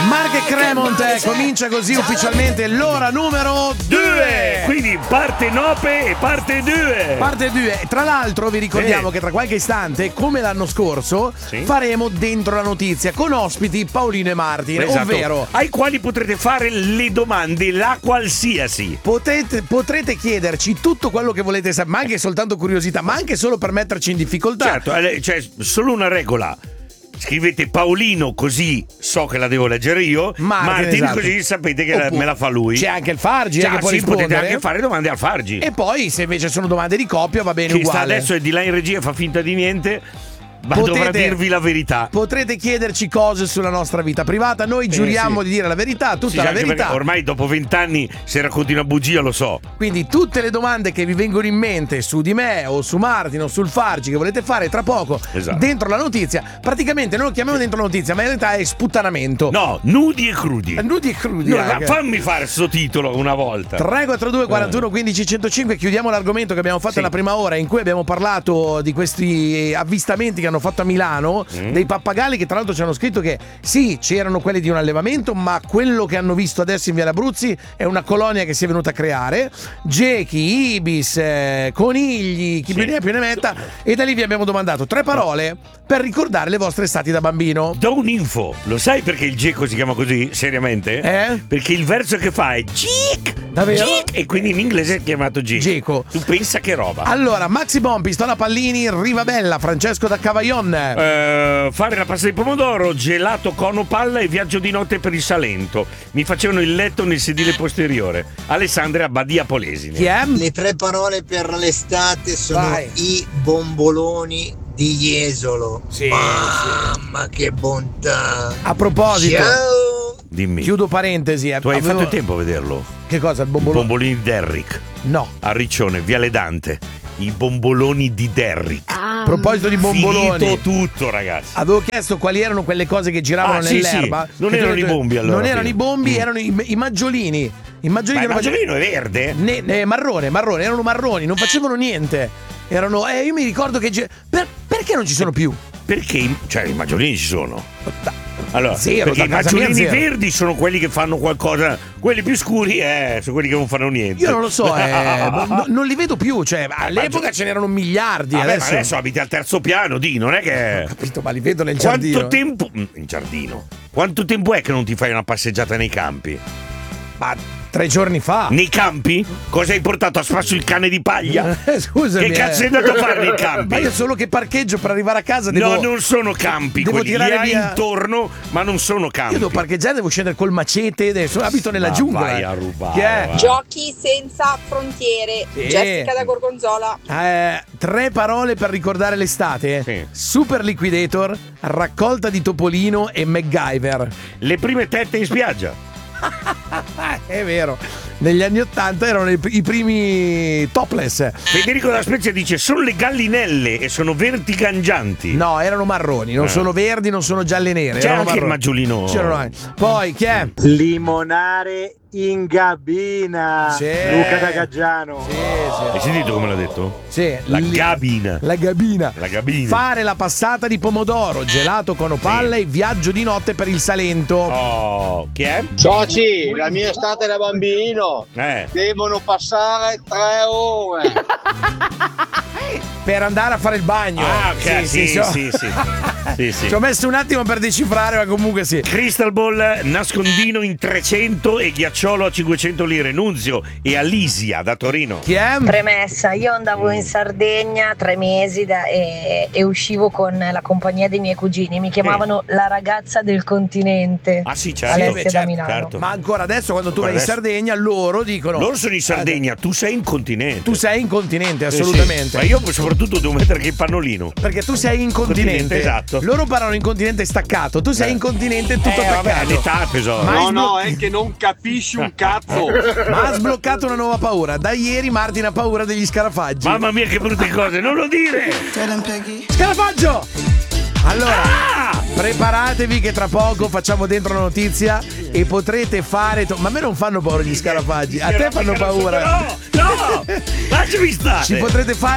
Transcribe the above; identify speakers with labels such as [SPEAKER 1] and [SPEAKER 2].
[SPEAKER 1] Mark e Cremont, comincia così ufficialmente l'ora numero 2.
[SPEAKER 2] Quindi parte Nope e parte 2.
[SPEAKER 1] Parte 2. Tra l'altro vi ricordiamo che tra qualche istante, come l'anno scorso, faremo Dentro la Notizia con ospiti Paolino e Martin, ovvero
[SPEAKER 2] ai quali potrete fare le domande, la qualsiasi.
[SPEAKER 1] Potrete chiederci tutto quello che volete sapere, ma anche soltanto curiosità, ma anche solo per metterci in difficoltà.
[SPEAKER 2] Certo, c'è solo una regola. Scrivete Paolino, così so che la devo leggere io. Martin, così sapete che me la fa lui.
[SPEAKER 1] C'è anche il Fargi che può rispondere.
[SPEAKER 2] Potete anche fare domande al Fargi.
[SPEAKER 1] E poi se invece sono domande di coppia va bene, uguale.
[SPEAKER 2] Sta adesso è di là in regia, fa finta di niente. Ma dovrà dirvi la verità.
[SPEAKER 1] Potrete chiederci cose sulla nostra vita privata. Noi giuriamo di dire la verità, tutta la verità.
[SPEAKER 2] Ormai dopo 20 anni, se racconti una bugia, lo so.
[SPEAKER 1] Quindi tutte le domande che vi vengono in mente su di me o su Martin o sul Fargi che volete fare tra poco dentro la notizia, praticamente noi lo chiamiamo dentro la notizia, ma in realtà è sputtanamento.
[SPEAKER 2] No, nudi e crudi.
[SPEAKER 1] Nudi e crudi.
[SPEAKER 2] Fammi fare questo titolo una volta.
[SPEAKER 1] 342 41 15 105. Chiudiamo l'argomento che abbiamo fatto nella prima ora, in cui abbiamo parlato di questi avvistamenti che hanno fatto a Milano, dei pappagalli che tra l'altro ci hanno scritto che sì, c'erano quelli di un allevamento, ma quello che hanno visto adesso in Via Abruzzi è una colonia che si è venuta a creare. Gechi, ibis, conigli, chi più ne ha più ne metta. E da lì vi abbiamo domandato 3 parole per ricordare le vostre estati da bambino.
[SPEAKER 2] Do un'info. Lo sai perché il geco si chiama così, seriamente? Perché il verso che fa è Geek.
[SPEAKER 1] Davvero?
[SPEAKER 2] Geek, e quindi in inglese è chiamato Geco. Tu pensa che roba.
[SPEAKER 1] Allora, Maxi Bon, Pistola Pallini, Rivabella, Francesco da Cavaillon.
[SPEAKER 2] Fare la pasta di pomodoro, gelato cono palla e viaggio di notte per il Salento. Mi facevano il letto nel sedile posteriore. Alessandria Badia Polesine.
[SPEAKER 1] Chi è?
[SPEAKER 3] Le 3 parole per l'estate sono i bomboloni di Jesolo. Mamma che bontà.
[SPEAKER 1] A proposito,
[SPEAKER 3] ciao.
[SPEAKER 2] Dimmi.
[SPEAKER 1] Chiudo parentesi.
[SPEAKER 2] Tu hai fatto tempo a vederlo?
[SPEAKER 1] Che cosa? Il bombolone?
[SPEAKER 2] I bombolini di Derrick.
[SPEAKER 1] No.
[SPEAKER 2] A Riccione, Viale Dante. I bomboloni di Derrick.
[SPEAKER 1] A proposito di bomboloni,
[SPEAKER 2] finito tutto, ragazzi.
[SPEAKER 1] avevo chiesto quali erano quelle cose che giravano nell'erba.
[SPEAKER 2] Sì. Non erano i bombi, allora.
[SPEAKER 1] Non erano i bombi, erano i maggiolini. I maggiolini.
[SPEAKER 2] Ma il maggiolino è verde?
[SPEAKER 1] Marrone, erano marroni, non facevano niente. Erano. Io mi ricordo che. Perché non ci sono più?
[SPEAKER 2] Perché i maggiolini ci sono. Allora, perché i maggiolini verdi sono quelli che fanno qualcosa, quelli più scuri sono quelli che non fanno niente.
[SPEAKER 1] Io non lo so, non li vedo più, all'epoca ce n'erano miliardi.
[SPEAKER 2] Adesso abiti al 3° piano, non è che.
[SPEAKER 1] Ho capito, ma li vedo nel giardino.
[SPEAKER 2] Quanto tempo. In giardino? Quanto tempo è che non ti fai una passeggiata nei campi?
[SPEAKER 1] Ma 3 giorni fa.
[SPEAKER 2] Nei campi? Cosa hai portato a spasso il cane di paglia?
[SPEAKER 1] Scusami.
[SPEAKER 2] Che cazzo sei andato a fare nei campi?
[SPEAKER 1] Ma io solo che parcheggio per arrivare a casa devo.
[SPEAKER 2] No, non sono campi,
[SPEAKER 1] devo
[SPEAKER 2] quelli
[SPEAKER 1] tirare
[SPEAKER 2] li hai
[SPEAKER 1] via
[SPEAKER 2] intorno, ma non sono campi.
[SPEAKER 1] Io devo parcheggiare, devo scendere col macete, adesso abito nella giungla.
[SPEAKER 2] Vai a rubare.
[SPEAKER 1] Che è?
[SPEAKER 4] Giochi senza frontiere. Jessica da Gorgonzola.
[SPEAKER 1] 3 parole per ricordare l'estate. Super Liquidator, Raccolta di Topolino e MacGyver.
[SPEAKER 2] Le prime tette in spiaggia.
[SPEAKER 1] È vero, negli anni 80 erano i primi topless.
[SPEAKER 2] Federico dalla Spezia dice: sono le gallinelle e sono verticangianti.
[SPEAKER 1] No, erano marroni, non sono verdi, non sono gialle nere.
[SPEAKER 2] C'è
[SPEAKER 1] anche
[SPEAKER 2] marroni. Il maggiolino.
[SPEAKER 1] C'erano anche. Poi chi è?
[SPEAKER 5] Limonare in gabina. Luca da Gaggiano.
[SPEAKER 2] Hai sentito come l'ha detto?
[SPEAKER 1] Sì.
[SPEAKER 2] La gabina.
[SPEAKER 1] La gabina.
[SPEAKER 2] Fare
[SPEAKER 1] la passata di pomodoro, gelato con opalla e viaggio di notte per il Salento.
[SPEAKER 2] Oh, chi è?
[SPEAKER 5] Soci, la mia estate da bambino. Devono passare 3 ore.
[SPEAKER 1] Per andare a fare il bagno.
[SPEAKER 2] Ah, ok. Sì.
[SPEAKER 1] Ci ho messo un attimo per decifrare, ma comunque sì.
[SPEAKER 2] Crystal Ball, nascondino in 300 e ghiacciolo a 500 lire. Nunzio e Alisia da Torino.
[SPEAKER 1] Chi è?
[SPEAKER 6] Premessa, io andavo in Sardegna 3 mesi e uscivo con la compagnia dei miei cugini. Mi chiamavano la ragazza del continente.
[SPEAKER 2] Ah sì, certo.
[SPEAKER 6] Alessia da Milano.
[SPEAKER 2] Certo.
[SPEAKER 1] Ma ancora adesso quando tu vai in Sardegna loro dicono.
[SPEAKER 2] Loro sono in Sardegna, tu sei in continente.
[SPEAKER 1] Tu sei in continente, assolutamente.
[SPEAKER 2] Ma io soprattutto devo mettere che il pannolino.
[SPEAKER 1] Perché tu sei in continente.
[SPEAKER 2] Esatto.
[SPEAKER 1] Loro parlano in continente staccato, tu sei in continente tutto attaccato.
[SPEAKER 2] Vabbè, l'età tesoro.
[SPEAKER 5] No, è che non capisci un cazzo.
[SPEAKER 1] Ma ha sbloccato una nuova paura. Da ieri Martin ha paura degli scarafaggi.
[SPEAKER 2] Mamma mia che brutte cose, non lo dire.
[SPEAKER 1] Scarafaggio! Allora, preparatevi che tra poco facciamo dentro la notizia e potrete fare. Ma a me non fanno paura gli scarafaggi, a te fanno paura.
[SPEAKER 2] No! Lasciami stare.
[SPEAKER 1] Ci potrete fare